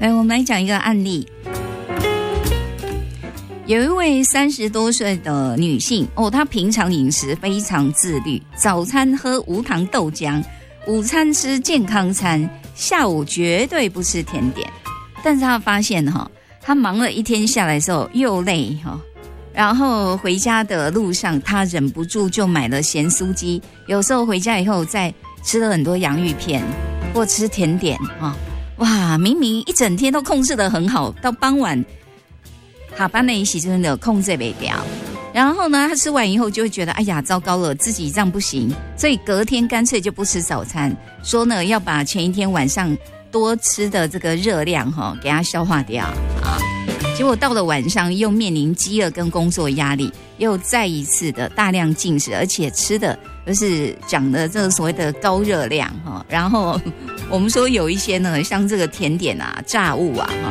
来，我们来讲一个案例。有一位30多岁的女性她平常饮食非常自律，早餐喝无糖豆浆，午餐吃健康餐，下午绝对不吃甜点。但是她发现她忙了一天下来的时候又累然后回家的路上她忍不住就买了咸酥鸡，有时候回家以后再吃了很多洋芋片或吃甜点哇，明明一整天都控制得很好，到傍晚下班那一时真的控制不了。然后呢，他吃完以后就会觉得哎呀糟糕了，自己这样不行，所以隔天干脆就不吃早餐，说呢要把前一天晚上多吃的这个热量给它消化掉啊。结果到了晚上又面临饥饿跟工作压力，又再一次的大量进食，而且吃的就是讲的这个所谓的高热量然后我们说有一些呢像这个甜点啊、炸物啊